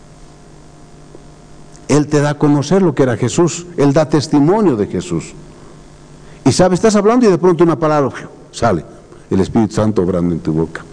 Él te da a conocer lo que era Jesús, Él da testimonio de Jesús. Y sabes, estás hablando y de pronto una palabra sale, el Espíritu Santo obrando en tu boca.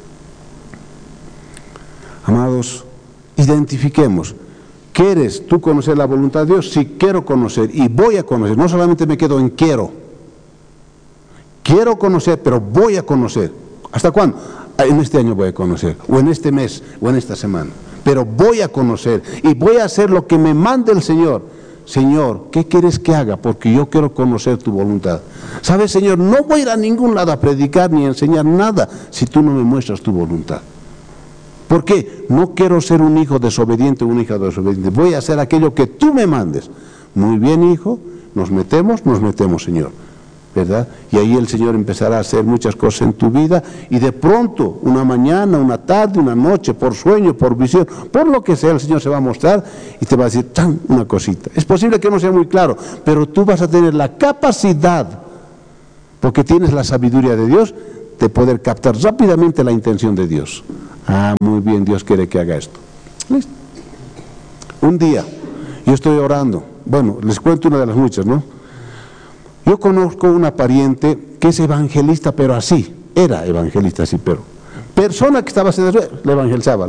Amados, identifiquemos. ¿Quieres tú conocer la voluntad de Dios? Sí, quiero conocer y voy a conocer. No solamente me quedo en quiero. Quiero conocer, pero voy a conocer. ¿Hasta cuándo? En este año voy a conocer, o en este mes, o en esta semana. Pero voy a conocer y voy a hacer lo que me mande el Señor. Señor, ¿qué quieres que haga? Porque yo quiero conocer tu voluntad. ¿Sabes, Señor? No voy a ir a ningún lado a predicar ni a enseñar nada si tú no me muestras tu voluntad. ¿Por qué? No quiero ser un hijo desobediente o una hija desobediente. Voy a hacer aquello que tú me mandes. Muy bien, hijo, nos metemos, Señor. ¿verdad? Y ahí el Señor empezará a hacer muchas cosas en tu vida, y de pronto, una mañana, una tarde, una noche, por sueño, por visión, por lo que sea, el Señor se va a mostrar y te va a decir, ¡tan!, una cosita. Es posible que no sea muy claro, pero tú vas a tener la capacidad, porque tienes la sabiduría de Dios, de poder captar rápidamente la intención de Dios. Ah, muy bien, Dios quiere que haga esto. ¿Listo? Un día, yo estoy orando, bueno, les cuento una de las muchas, ¿no? Yo conozco una pariente que es evangelista, pero así, era evangelista así, pero persona que estaba haciendo eso, le evangelizaba.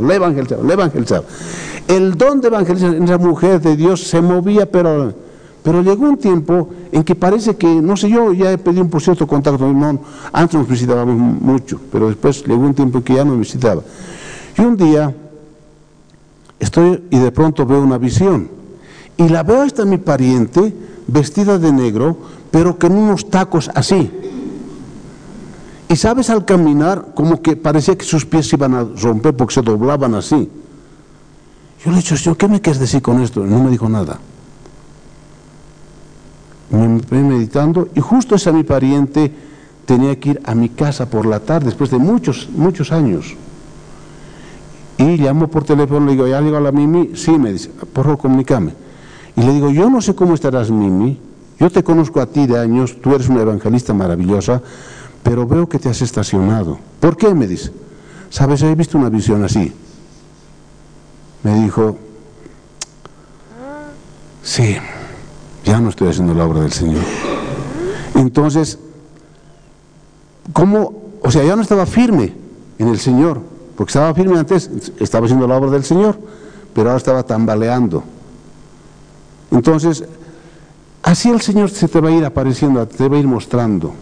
El don de evangelizar en esa mujer de Dios se movía, pero llegó un tiempo en que parece que, no sé, yo ya he pedido por cierto contacto, no, antes nos visitábamos mucho, pero después llegó un tiempo en que ya no me visitaba. Y un día estoy y de pronto veo una visión, y la veo, esta mi pariente, vestida de negro, pero con unos tacos así. Y sabes, al caminar, como que parecía que sus pies se iban a romper porque se doblaban así. Yo le he dicho, Señor, ¿qué me quieres decir con esto? Y no me dijo nada. Me fui meditando, y justo esa mi pariente tenía que ir a mi casa por la tarde, después de muchos años. Y llamó por teléfono, le digo, ¿ya llegó la Mimi? Sí, me dice, por favor, comunícame. Y le digo, yo no sé cómo estarás, Mimi, yo te conozco a ti de años, tú eres una evangelista maravillosa, pero veo que te has estacionado. ¿Por qué? Me dice. ¿Sabes? He visto una visión así. Me dijo, sí, ya no estoy haciendo la obra del Señor. Entonces, ¿cómo? O sea, ya no estaba firme en el Señor, porque estaba firme antes, estaba haciendo la obra del Señor, pero ahora estaba tambaleando. Entonces, así el Señor se te va a ir apareciendo, te va a ir mostrando.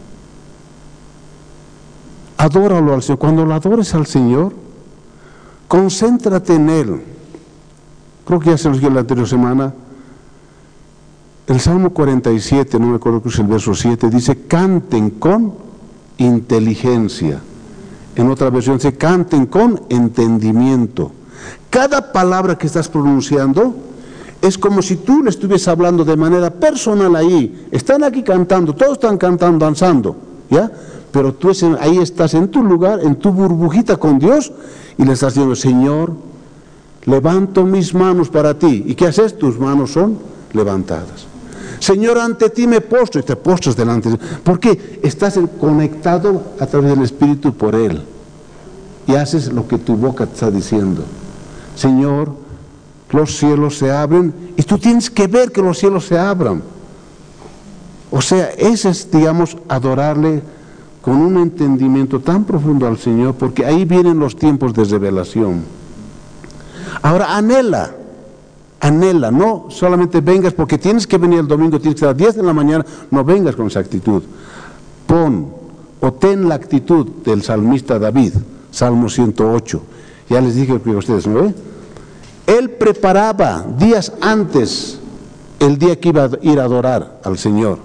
Adóralo al Señor. Cuando lo adores al Señor, concéntrate en Él. Creo que ya se los dio la anterior semana. El Salmo 47, no me acuerdo que es el verso 7, dice, canten con inteligencia. En otra versión dice, canten con entendimiento. Cada palabra que estás pronunciando es como si tú le estuvieses hablando de manera personal ahí. Están aquí cantando, todos están cantando, danzando, ¿ya? Pero tú ahí estás en tu lugar, en tu burbujita con Dios, y le estás diciendo, Señor, levanto mis manos para ti. ¿Y qué haces? Tus manos son levantadas. Señor, ante ti me postro, y te postras delante de Él. ¿Por qué? Estás conectado a través del Espíritu por Él. Y haces lo que tu boca te está diciendo. Señor, los cielos se abren, y tú tienes que ver que los cielos se abran. O sea, ese es, digamos, adorarle con un entendimiento tan profundo al Señor, porque ahí vienen los tiempos de revelación. Ahora, anhela, no solamente vengas porque tienes que venir el domingo, tienes que estar a las 10 de la mañana, no vengas con esa actitud. Ten la actitud del salmista David, Salmo 108. Ya les dije que ustedes, ¿no ven? Él preparaba días antes el día que iba a ir a adorar al Señor.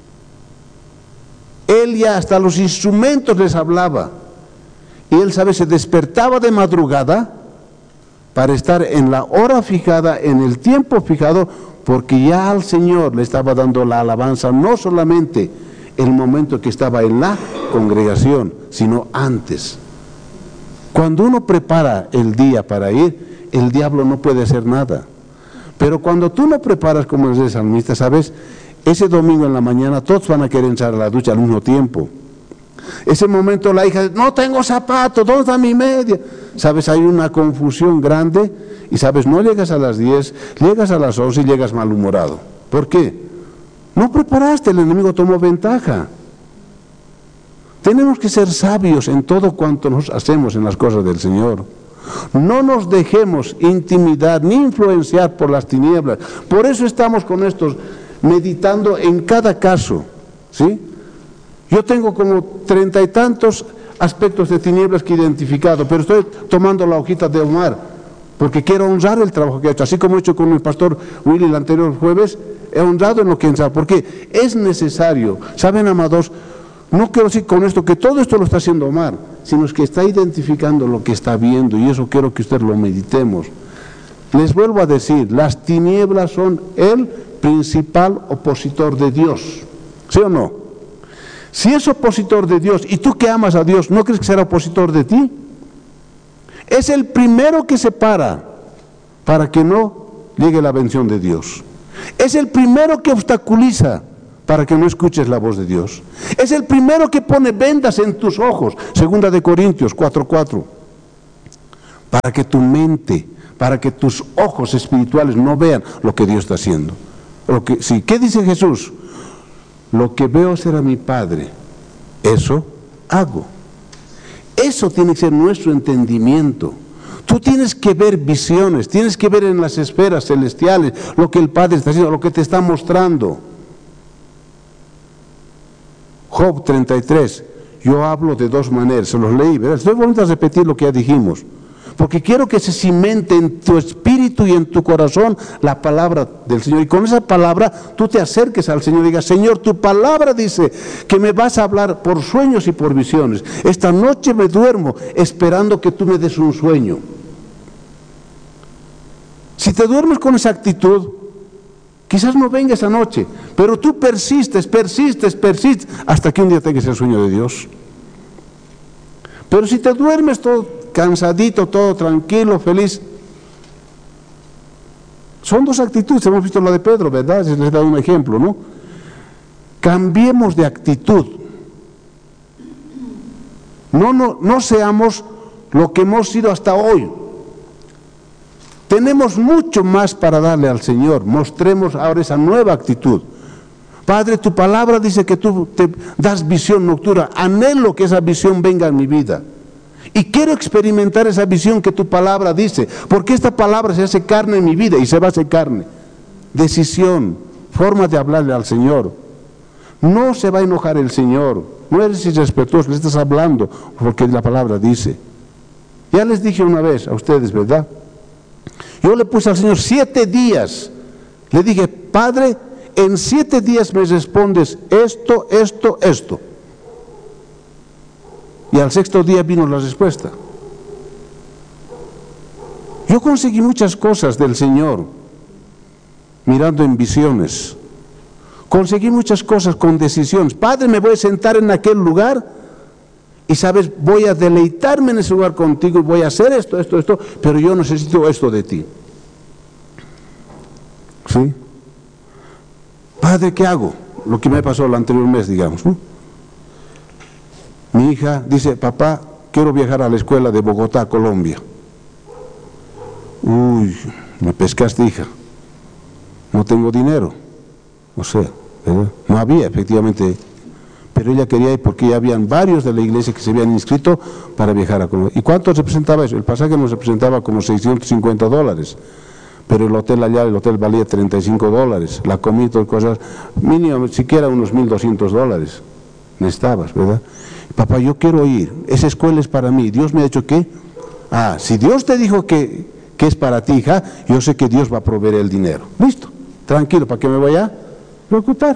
Él ya hasta los instrumentos les hablaba. Y él, ¿sabe? Se despertaba de madrugada para estar en la hora fijada, en el tiempo fijado, porque ya al Señor le estaba dando la alabanza, no solamente el momento que estaba en la congregación, sino antes. Cuando uno prepara el día para ir, el diablo no puede hacer nada. Pero cuando tú lo preparas como el salmista, ¿sabes? Ese domingo en la mañana todos van a querer entrar a la ducha al mismo tiempo. Ese momento la hija dice, no tengo zapatos, ¿dónde está mi media? ¿Sabes? Hay una confusión grande y, ¿sabes? No llegas a las 10, llegas a las 11 y llegas malhumorado. ¿Por qué? No preparaste, el enemigo tomó ventaja. Tenemos que ser sabios en todo cuanto nos hacemos en las cosas del Señor. No nos dejemos intimidar ni influenciar por las tinieblas. Por eso estamos con estos, meditando en cada caso, ¿sí? Yo tengo como 30 y tantos aspectos de tinieblas que he identificado, pero estoy tomando la hojita de Omar, porque quiero honrar el trabajo que ha hecho, así como he hecho con el pastor Willy el anterior jueves, he honrado en lo que he pensado, porque es necesario. ¿Saben, amados? No quiero decir con esto que todo esto lo está haciendo Omar, sino es que está identificando lo que está viendo, y eso quiero que ustedes lo meditemos. Les vuelvo a decir, las tinieblas son el principal opositor de Dios, ¿sí o no? Si es opositor de Dios y tú que amas a Dios, ¿no crees que será opositor de ti? Es el primero que se para que no llegue la bendición de Dios. Es el primero que obstaculiza para que no escuches la voz de Dios. Es el primero que pone vendas en tus ojos, 2 Corintios 4:4, para que tu mente, para que tus ojos espirituales no vean lo que Dios está haciendo. ¿Qué dice Jesús? Lo que veo será mi Padre, eso hago. Eso tiene que ser nuestro entendimiento. Tú tienes que ver visiones, tienes que ver en las esferas celestiales lo que el Padre está haciendo, lo que te está mostrando. Job 33, yo hablo de dos maneras, se los leí, ¿verdad? Estoy volviendo a repetir lo que ya dijimos, porque quiero que se cimente en tu espíritu y en tu corazón la palabra del Señor, y con esa palabra tú te acerques al Señor y digas: Señor, tu palabra dice que me vas a hablar por sueños y por visiones. Esta noche me duermo esperando que tú me des un sueño. Si te duermes con esa actitud, quizás no venga esa noche, pero tú persistes hasta que un día tengas el sueño de Dios. Pero si te duermes todo cansadito, todo tranquilo, feliz, son dos actitudes. Hemos visto la de Pedro, ¿verdad? Les he dado un ejemplo, ¿no? Cambiemos de actitud. No seamos lo que hemos sido hasta hoy. Tenemos mucho más para darle al Señor. Mostremos ahora esa nueva actitud. Padre, tu palabra dice que tú te das visión nocturna. Anhelo que esa visión venga a mi vida. Y quiero experimentar esa visión que tu palabra dice, porque esta palabra se hace carne en mi vida y se va a hacer carne. Decisión, forma de hablarle al Señor. No se va a enojar el Señor. No eres irrespetuoso, le estás hablando porque la palabra dice. Ya les dije una vez a ustedes, ¿verdad? Yo le puse al Señor 7 días. Le dije: Padre, en 7 días me respondes esto. Y al 6º día vino la respuesta. Yo conseguí muchas cosas del Señor mirando en visiones. Conseguí muchas cosas con decisiones. Padre, me voy a sentar en aquel lugar y sabes, voy a deleitarme en ese lugar contigo y voy a hacer esto, pero yo necesito esto de ti. ¿Sí? Padre, ¿qué hago? Lo que me pasó el anterior mes, digamos, ¿no? Mi hija dice: papá, quiero viajar a la escuela de Bogotá, Colombia. Uy, me pescaste, hija. No tengo dinero. O sea, ¿verdad? No había, efectivamente. Pero ella quería ir porque ya habían varios de la iglesia que se habían inscrito para viajar a Colombia. ¿Y cuánto representaba eso? El pasaje nos representaba como $650. Pero el hotel allá, el hotel valía $35. La comida y todas cosas, mínimo, siquiera unos $1,200 necesitabas, ¿verdad? Papá, yo quiero ir, esa escuela es para mí. Dios me ha dicho que, si Dios te dijo que es para ti, hija, yo sé que Dios va a proveer el dinero. Listo, tranquilo, ¿para qué me voy a preocupar?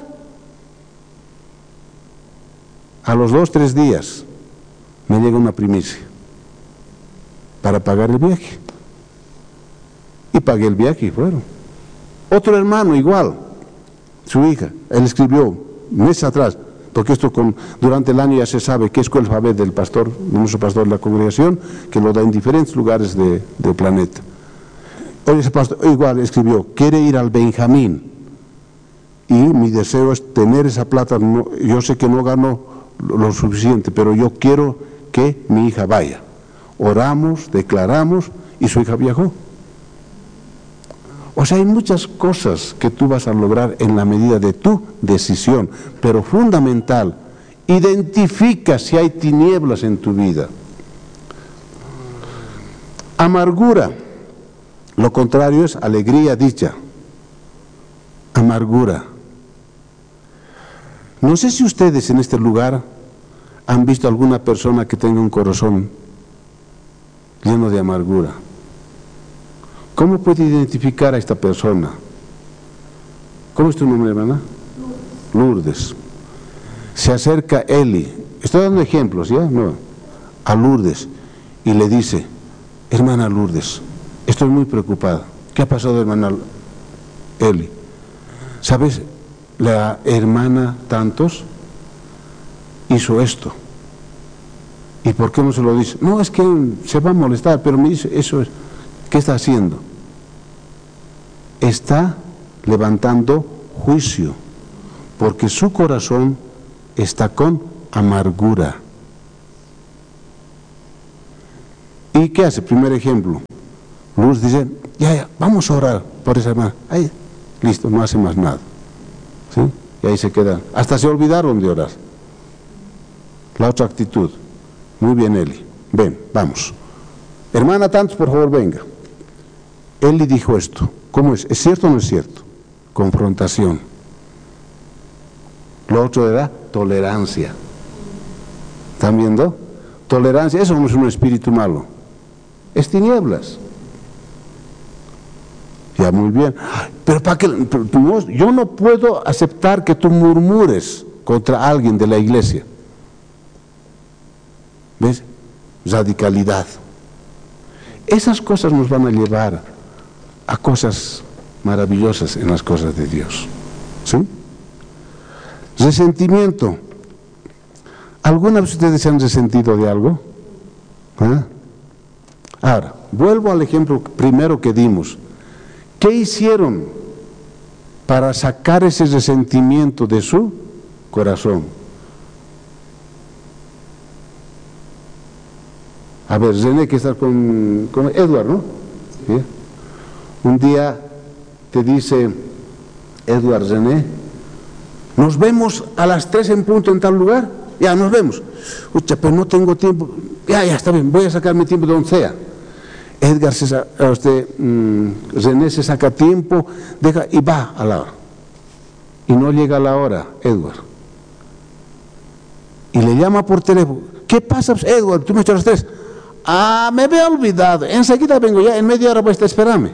A los 2-3 días me llega una primicia para pagar el viaje. Y pagué el viaje y fueron. Otro hermano igual, su hija, él escribió meses atrás, porque esto durante el año ya se sabe qué escuela va a haber del pastor, de nuestro pastor de la congregación, que lo da en diferentes lugares del planeta. Hoy ese pastor igual escribió: quiere ir al Benjamín, y mi deseo es tener esa plata. Yo sé que no gano lo suficiente, pero yo quiero que mi hija vaya. Oramos, declaramos, y su hija viajó. O sea, hay muchas cosas que tú vas a lograr en la medida de tu decisión, pero fundamental, identifica si hay tinieblas en tu vida. Amargura, lo contrario es alegría, dicha. Amargura. No sé si ustedes en este lugar han visto alguna persona que tenga un corazón lleno de amargura. ¿Cómo puede identificar a esta persona? ¿Cómo es tu nombre, hermana? Lourdes. Se acerca Eli, estoy dando ejemplos, ¿ya? No, a Lourdes, y le dice: hermana Lourdes, estoy muy preocupada. ¿Qué ha pasado, hermana Eli? ¿Sabes? La hermana tantos hizo esto. ¿Y por qué no se lo dice? No, es que se va a molestar, pero me dice, eso es, ¿qué está haciendo? Está levantando juicio, porque su corazón está con amargura. ¿Y qué hace? Primer ejemplo, Luz dice, ya, vamos a orar por esa hermana. Ahí, listo, no hace más nada. ¿Sí? Y ahí se quedan. Hasta se olvidaron de orar. La otra actitud. Muy bien, Eli. Ven, vamos. Hermana Tantos, por favor, venga. Eli dijo esto. ¿Cómo es? ¿Es cierto o no es cierto? Confrontación. Lo otro era tolerancia. ¿Están viendo? Tolerancia, eso no es un espíritu malo. Es tinieblas. Ya, muy bien. Pero para qué, yo no puedo aceptar que tú murmures contra alguien de la iglesia. ¿Ves? Radicalidad. Esas cosas nos van a llevar a cosas maravillosas en las cosas de Dios. ¿Sí? Resentimiento. ¿Alguna vez ustedes se han resentido de algo? ¿Ah? Ahora, vuelvo al ejemplo primero que dimos. ¿Qué hicieron para sacar ese resentimiento de su corazón? A ver, René, que está con Edward, ¿no? ¿Sí? Un día te dice Edward, René, nos vemos a las 3 en punto en tal lugar. Ya, nos vemos. Ucha, pero no tengo tiempo. Ya, está bien, voy a sacar mi tiempo de donde sea. René se saca tiempo, deja y va a la hora. Y no llega a la hora, Edward. Y le llama por teléfono. ¿Qué pasa, Edward? Tú me echas a las 3. Ah, me había olvidado. Enseguida vengo ya, en media hora voy a estar, espérame.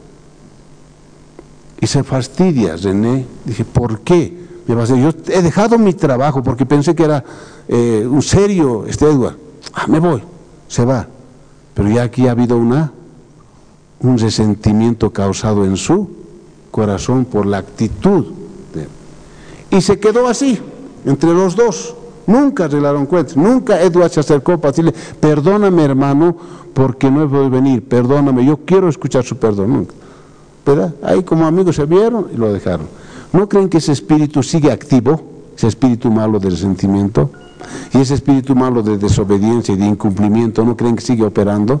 Y se fastidia, René. Dije, ¿por qué? Yo he dejado mi trabajo porque pensé que era un serio Edward. Me voy, se va. Pero ya aquí ha habido un resentimiento causado en su corazón por la actitud de él. Y se quedó así, entre los dos. Nunca arreglaron cuentas, nunca Edward se acercó para decirle, perdóname hermano, porque no he podido venir, perdóname, yo quiero escuchar su perdón. Nunca. Pero ahí como amigos se vieron y lo dejaron. ¿No creen que ese espíritu sigue activo, ese espíritu malo de resentimiento? Y ese espíritu malo de desobediencia y de incumplimiento, ¿no creen que sigue operando?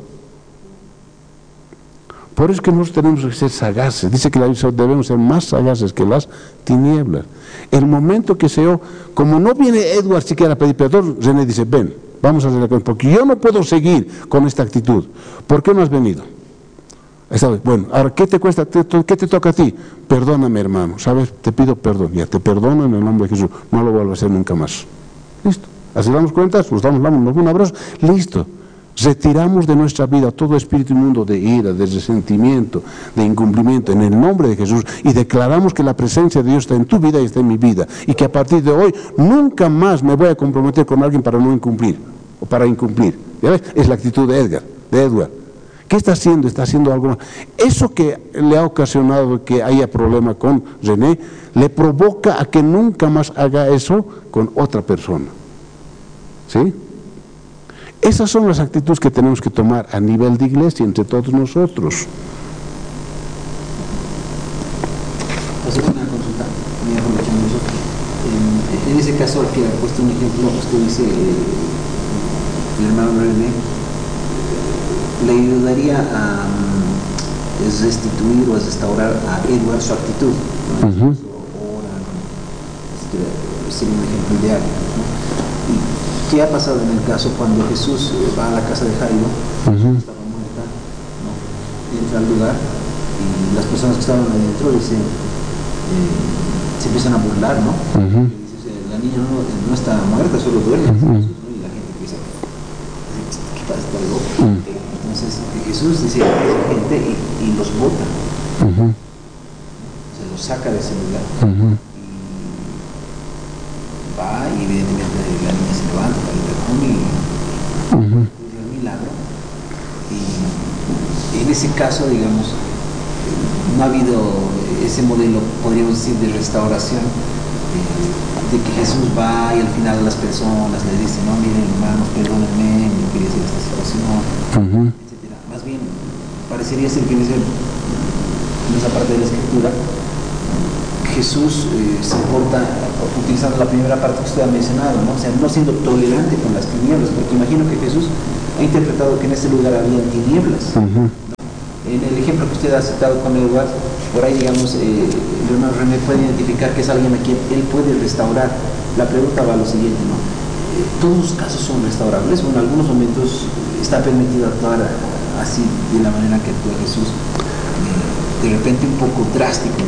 Por eso es que nosotros tenemos que ser sagaces. Dice que debemos ser más sagaces que las tinieblas. El momento que como no viene Edward siquiera a pedir perdón, René dice, ven, vamos a hacer la cosa, porque yo no puedo seguir con esta actitud. ¿Por qué no has venido? Bueno, ahora, ¿qué te cuesta? ¿Qué te toca a ti? Perdóname, hermano, ¿sabes? Te pido perdón. Ya te perdono en el nombre de Jesús. No lo vuelvo a hacer nunca más. Listo. Así damos cuentas, nos damos un abrazo. Listo. Retiramos de nuestra vida todo espíritu inmundo de ira, de resentimiento, de incumplimiento en el nombre de Jesús y declaramos que la presencia de Dios está en tu vida y está en mi vida y que a partir de hoy nunca más me voy a comprometer con alguien para no incumplir o para incumplir. ¿Ya ves? Es la actitud de Edward. ¿Qué está haciendo? Está haciendo algo más. Eso que le ha ocasionado que haya problema con René, le provoca a que nunca más haga eso con otra persona. ¿Sí? Esas son las actitudes que tenemos que tomar a nivel de iglesia entre todos nosotros. Hacer una consulta, aprovechando eso. En ese caso, aquí ha puesto un ejemplo, usted dice, el hermano René, le ayudaría a restituir o a restaurar a Edward su actitud, ¿no? Sería un ejemplo ideal, ¿no? ¿Y qué ha pasado en el caso cuando Jesús va a la casa de Jairo, estaba muerta, ¿no? Entra al lugar y las personas que estaban adentro dicen, se empiezan a burlar, ¿no? Dice, la niña no está muerta, solo duerme, ¿no? Y la gente empieza, ¿qué pasa? Está loco. Entonces Jesús dice a la gente y los bota, se los saca de ese lugar, y va y evidentemente la niña se levanta, el perfume y el milagro. Y en ese caso, digamos, no ha habido ese modelo, podríamos decir, de restauración de que Jesús va y al final a las personas le dice, no, miren hermanos, perdónenme, me quería decir esta situación, etcétera. Más bien, parecería ser que en esa parte de la escritura Jesús se porta, utilizando la primera parte que usted ha mencionado, ¿no? O sea, no siendo tolerante con las tinieblas, porque imagino que Jesús ha interpretado que en ese lugar había tinieblas. ¿No? En el ejemplo que usted ha citado con Edward, por ahí, digamos, el hermano René puede identificar que es alguien a quien él puede restaurar. La pregunta va a lo siguiente, ¿no? ¿Todos los casos son restaurables o en algunos momentos está permitido actuar así, de la manera que actúa Jesús, de repente un poco drástico?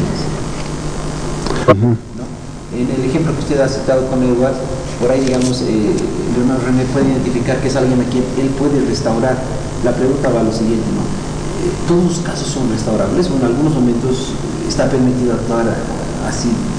¿No? En el ejemplo que usted ha citado con Edward, por ahí, digamos, el hermano René puede identificar que es alguien a quien él puede restaurar. La pregunta va a lo siguiente, ¿no? ¿Todos los casos son restaurables o en algunos momentos está permitido actuar así,